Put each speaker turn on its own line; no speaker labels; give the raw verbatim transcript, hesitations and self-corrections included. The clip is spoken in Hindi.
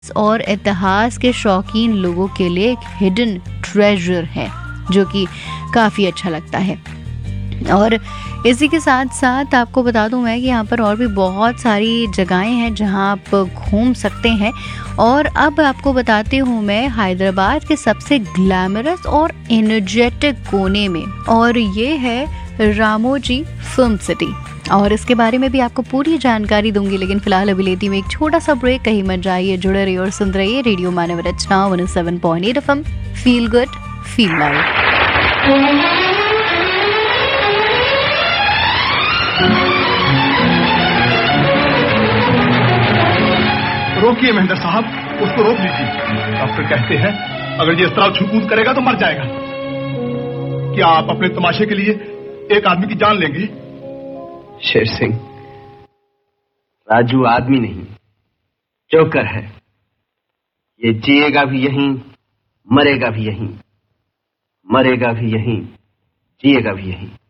और इतिहास के शौकीन लोगों के लिए एक हिडन ट्रेजर है, जो कि काफ़ी अच्छा लगता है। और इसी के साथ साथ आपको बता दूं मैं कि यहाँ पर और भी बहुत सारी जगहें हैं जहाँ आप घूम सकते हैं। और अब आपको बताती हूँ मैं हैदराबाद के सबसे ग्लैमरस और एनर्जेटिक कोने में, और ये है रामोजी फिल्म सिटी। और इसके बारे में भी आपको पूरी जानकारी दूंगी, लेकिन फिलहाल अभी लेती हूँ एक छोटा सा ब्रेक। कहीं मत जाइए, जुड़े रहिए और सुन रहिए रेडियो मानव रचना one seven point eight F M. Feel good, feel live.
रोकिए महेंद्र साहब, उसको रोक लीजिए। डॉक्टर कहते हैं अगर ये इस तरह छूट करेगा तो मर जाएगा। क्या आप अपने तमाशे के लिए एक आदमी की जान लेंगे?
शेर सिंह, राजू आदमी नहीं, जोकर है। ये जिएगा भी यहीं, मरेगा भी यहीं, मरेगा भी यहीं, जिएगा भी यहीं।